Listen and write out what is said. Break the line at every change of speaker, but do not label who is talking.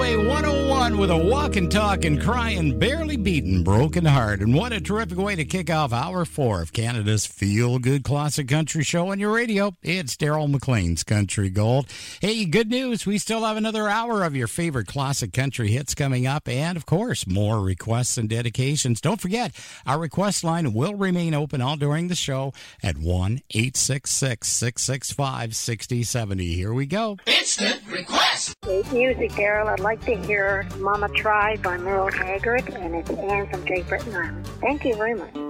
Highway 101 with a walking, talking, crying, barely beaten, broken heart. And what a terrific way to kick off Hour 4 of Canada's feel-good classic country show on your radio. It's Daryl McLean's Country Gold. Hey, good news. We still have another hour of your favorite classic country hits coming up. And, of course, more requests and dedications. Don't forget, our request line will remain open all during the show at 1-866-665-6070. Here we go.
Instant request.
Great music, Daryl. I'd like to hear Mama Tried by Merle Haggard, and it's Anne from Great Britain Island. Thank you very much.